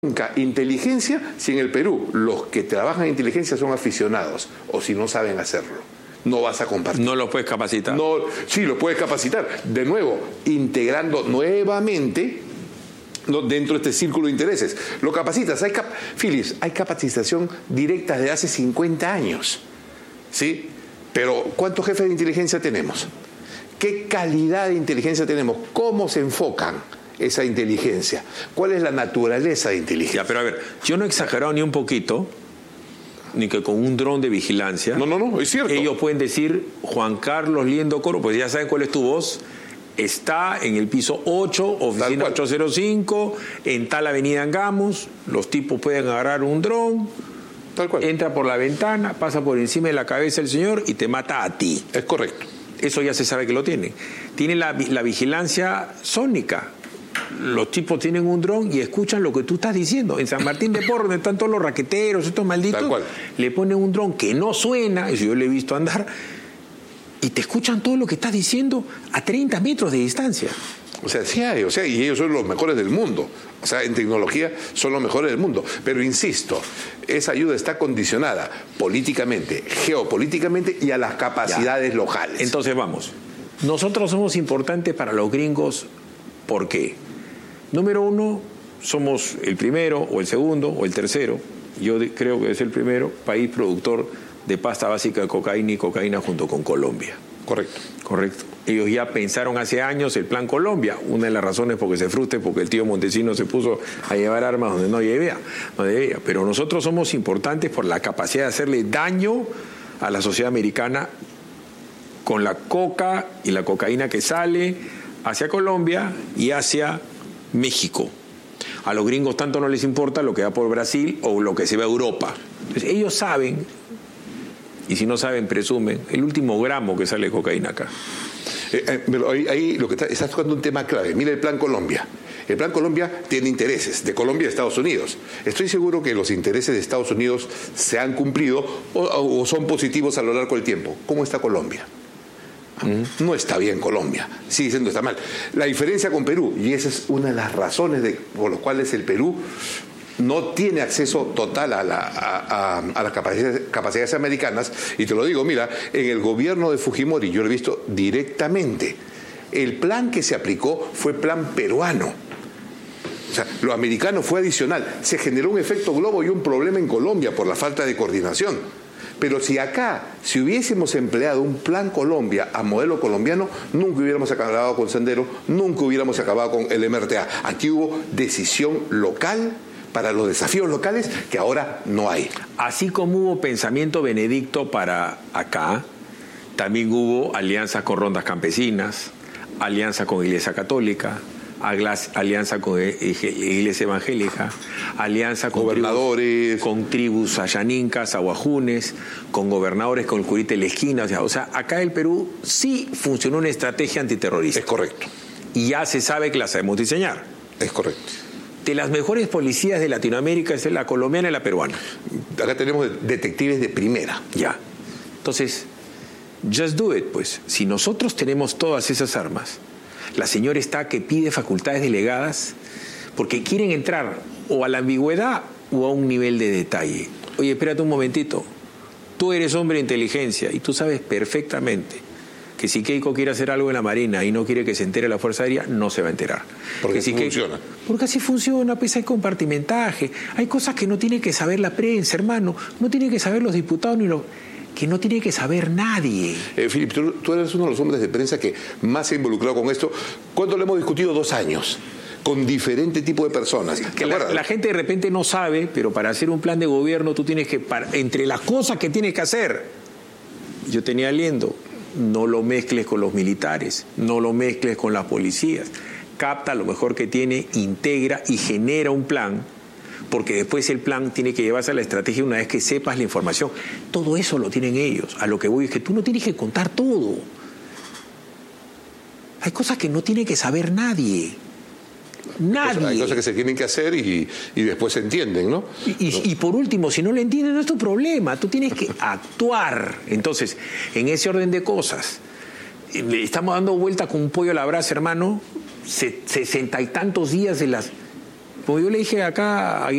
nunca inteligencia si en el Perú los que trabajan en inteligencia son aficionados o si no saben hacerlo. No vas a compartir. No los puedes capacitar. No, sí, los puedes capacitar. De nuevo, integrando nuevamente dentro de este círculo de intereses. Lo capacitas. Philips, hay capacitación directa desde hace 50 años. ¿Sí? Pero ¿cuántos jefes de inteligencia tenemos? ¿Qué calidad de inteligencia tenemos? ¿Cómo se enfocan esa inteligencia? ¿Cuál es la naturaleza de inteligencia? Ya, pero a ver, yo no he exagerado ni un poquito, ni que con un dron de vigilancia. No, es cierto. Ellos pueden decir, Juan Carlos Liendo Coro, pues ya saben cuál es tu voz, está en el piso 8, oficina 805, en tal avenida Angamos, los tipos pueden agarrar un dron, tal cual, entra por la ventana, pasa por encima de la cabeza del señor y te mata a ti. Es correcto. Eso ya se sabe que lo tienen. Tienen la vigilancia sónica. Los tipos tienen un dron y escuchan lo que tú estás diciendo. En San Martín de Porres, donde están todos los raqueteros, estos malditos, le ponen un dron que no suena, eso yo le he visto andar, y te escuchan todo lo que estás diciendo a 30 metros de distancia. O sea, sí hay, y ellos son los mejores del mundo. O sea, en tecnología son los mejores del mundo. Pero insisto, esa ayuda está condicionada políticamente, geopolíticamente y a las capacidades locales. Entonces vamos, nosotros somos importantes para los gringos, ¿por qué? Número uno, somos el primero, o el segundo, o el tercero, yo creo que es el primero, país productor de pasta básica de cocaína y cocaína junto con Colombia. Correcto. Ellos ya pensaron hace años el Plan Colombia. Una de las razones por que se frustre porque el tío Montesino se puso a llevar armas donde no debía. Pero nosotros somos importantes por la capacidad de hacerle daño a la sociedad americana con la coca y la cocaína que sale hacia Colombia y hacia México. A los gringos tanto no les importa lo que va por Brasil o lo que se va a Europa. Entonces, ellos saben, y si no saben, presumen, el último gramo que sale de cocaína acá. Ahí lo que estás tocando un tema clave. Mira el Plan Colombia. El Plan Colombia tiene intereses de Colombia y de Estados Unidos. Estoy seguro que los intereses de Estados Unidos se han cumplido o son positivos a lo largo del tiempo. ¿Cómo está Colombia? No está bien Colombia, sigue diciendo está mal. La diferencia con Perú, y esa es una de las razones por las cuales el Perú no tiene acceso total a las capacidades americanas, y te lo digo, mira, en el gobierno de Fujimori yo lo he visto directamente. El plan que se aplicó fue plan peruano. O sea, lo americano fue adicional. Se generó un efecto globo y un problema en Colombia por la falta de coordinación. Pero si hubiésemos empleado un plan Colombia a modelo colombiano, nunca hubiéramos acabado con Sendero, nunca hubiéramos acabado con el MRTA. Aquí hubo decisión local para los desafíos locales que ahora no hay. Así como hubo pensamiento benedicto para acá, también hubo alianzas con rondas campesinas, alianza con Iglesia Católica, alianza con Iglesia Evangélica, alianza con gobernadores, con tribus ayanincas, aguajunes, con gobernadores con el curita en la esquina. O sea, acá en el Perú sí funcionó una estrategia antiterrorista. Es correcto. Y ya se sabe que la sabemos diseñar. Es correcto. De las mejores policías de Latinoamérica es la colombiana y la peruana. Acá tenemos detectives de primera. Ya. Entonces, just do it, pues. Si nosotros tenemos todas esas armas, la señora está que pide facultades delegadas porque quieren entrar o a la ambigüedad o a un nivel de detalle. Oye, espérate un momentito. Tú eres hombre de inteligencia y tú sabes perfectamente que si Keiko quiere hacer algo en la Marina y no quiere que se entere la Fuerza Aérea, no se va a enterar. Porque así funciona. Porque así funciona, pues hay compartimentaje. Hay cosas que no tiene que saber la prensa, hermano. No tienen que saber los diputados ni los... que no tiene que saber nadie. Philip, tú eres uno de los hombres de prensa que más se ha involucrado con esto. ¿Cuánto lo hemos discutido? 2 años. Con diferente tipo de personas. Que la gente de repente no sabe, pero para hacer un plan de gobierno tú tienes que... entre las cosas que tienes que hacer, yo tenía Liendo, no lo mezcles con los militares, no lo mezcles con las policías. Capta lo mejor que tiene, integra y genera un plan, porque después el plan tiene que llevarse a la estrategia una vez que sepas la información. Todo eso lo tienen ellos. A lo que voy es que tú no tienes que contar todo. Hay cosas que no tiene que saber nadie. Nadie. Hay cosas que se tienen que hacer y después se entienden, ¿no? Y por último, si no lo entienden, no es tu problema. Tú tienes que actuar. Entonces, en ese orden de cosas, le estamos dando vuelta con un pollo a la brasa, hermano, 60 y tantos días de las... Como yo le dije acá a